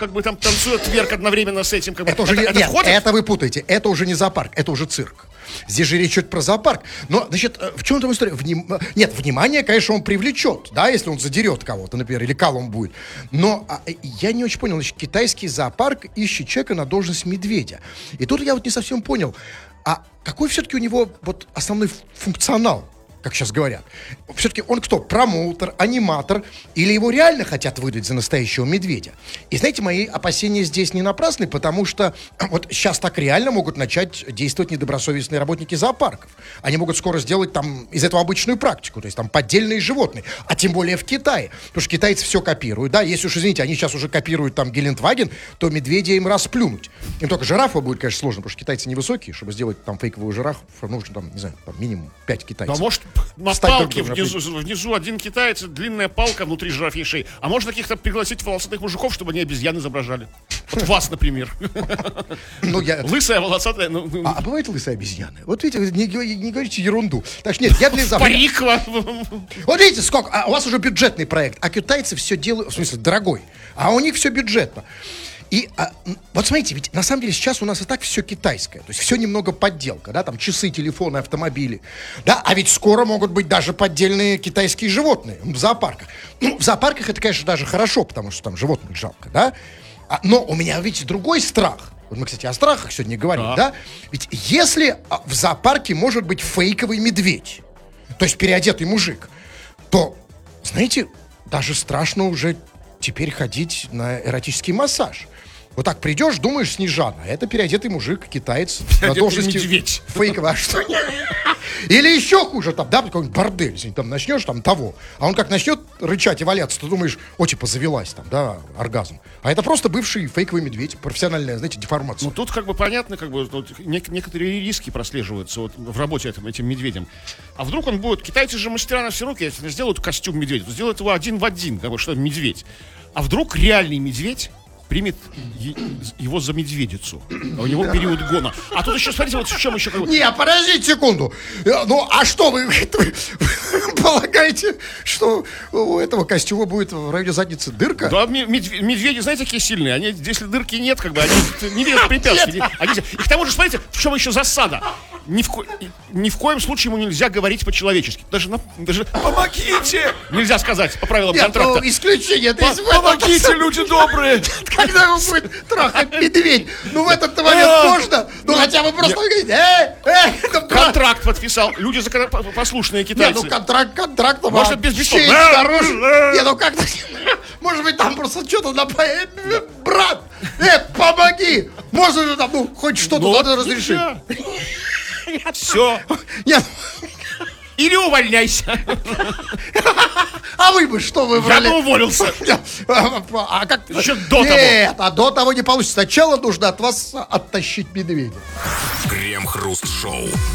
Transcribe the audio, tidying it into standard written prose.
как бы там танцует тверк одновременно с этим. Как бы. Это уже это нет, входит? это вы путаете. Это уже не зоопарк, это уже цирк. Здесь же речь идет про зоопарк. Но, значит, в чем там история? Нет, внимание, конечно, он привлечет, да, если он задерет кого-то, например, или калом будет. Но я не очень понял, значит, китайский зоопарк ищет человека на должность медведя. И тут я вот не совсем понял, а какой все-таки у него вот основной функционал? Как сейчас говорят. Все-таки он кто? Промоутер, аниматор? Или его реально хотят выдать за настоящего медведя? И знаете, мои опасения здесь не напрасны, потому что вот сейчас так реально могут начать действовать недобросовестные работники зоопарков. Они могут скоро сделать там из этого обычную практику, то есть там поддельные животные, а тем более в Китае. Потому что китайцы все копируют. Да, если уж, извините, они сейчас уже копируют там Гелендваген, то медведя им расплюнуть. Им только жирафа будет, конечно, сложно, потому что китайцы невысокие, чтобы сделать там фейковую жирафу, нужно там, не знаю, там минимум 5 китайцев. А может, на палке внизу один китаец, длинная палка внутри жирафьей шеи. А можно каких-то пригласить волосатых мужиков, чтобы они обезьян изображали? Вот вас, например. Лысая, волосатая. А бывает лысая обезьяна? Вот видите, не говорите ерунду. Так что нет, я для парик. Вот видите, сколько. У вас уже бюджетный проект, а китайцы все делают, в смысле, дорогой. А у них все бюджетно. И вот смотрите, ведь на самом деле сейчас у нас и так все китайское. То есть все немного подделка, да, там часы, телефоны, автомобили. Да, а ведь скоро могут быть даже поддельные китайские животные в зоопарках. Ну, в зоопарках это, конечно, даже хорошо, потому что там животных жалко, да. Но у меня, видите, другой страх. Вот мы, кстати, о страхах сегодня говорим, да. Ведь если в зоопарке может быть фейковый медведь, то есть переодетый мужик, то, знаете, даже страшно уже теперь ходить на эротический массаж. Вот так придешь, думаешь, Снежана, это переодетый мужик, китаец, на должности медведь. Фейковый, а что? Или еще хуже, там, да, какой-нибудь бордель, если там начнешь, там, того, а он как начнет рычать и валяться, ты думаешь, о, типа, завелась там, да, оргазм. А это просто бывший фейковый медведь, профессиональная, знаете, деформация. Ну, тут как бы понятно, как бы, вот, некоторые риски прослеживаются вот, в работе этим медведем. А вдруг он будет, китайцы же мастера на все руки, если сделают костюм медведя, то сделают его один в один, как бы, что медведь. А вдруг реальный медведь примет его за медведицу. А у него период гона. А тут еще, смотрите, вот в чем еще... Не, подождите секунду. Ну, а что вы полагаете, что у этого костюма будет в районе задницы дырка? Да, медведи, знаете, какие сильные? Они, если дырки нет, как бы, они не видят препятствий. И к тому же, смотрите, в чем еще засада. Ни в коем случае ему нельзя говорить по-человечески. Даже «помогите!» нельзя сказать по правилам контракта. Ну, исключение. Помогите, люди добрые! Когда его будет трахать медведь, ну в этот момент можно, ну хотя бы просто говорить, контракт подписал, люди послушные китайцы. Ну контракт, может без беспокойства. Не, ну как-то, может быть там просто что-то брат, помоги, можно же там, ну хоть что-то надо разрешить. Все. Или увольняйся. А вы бы что выбрали? Я бы уволился. А как? Еще до того. Нет, а до того не получится. Сначала нужно от вас оттащить медведя. Крем-хруст-шоу.